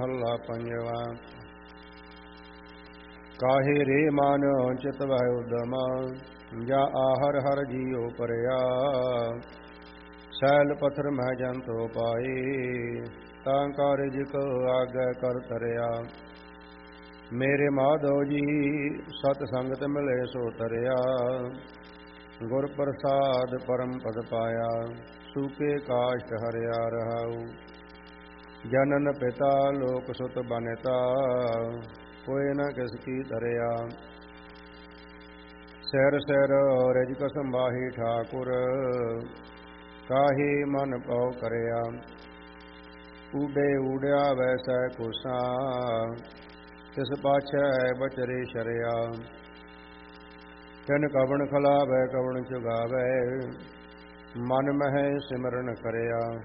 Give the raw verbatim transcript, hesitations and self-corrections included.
महला पंजवा। काहे रे मान चित वह उदम, जा आहर हर जियो परया। सैल पत्थर मह जंतो पाए, तां कारज को आगे कर तरया। मेरे माधव जी सत संगत मिले सो तरया। गुर प्रसाद परम पद पाया, सूके काष्ट हरिया रहाऊ। जनन पिता लोक सुत बनिता, कोई न किसकी तरया। सैर सैर रज कसंबाही ठाकुर, काहे मन पौ करया। ऊडे ऊड़या वैसै कुसा, तिस पाछै बचरे शरया। तिन कवण खलावै कवण चुगावै, मन मह सिमरन करया।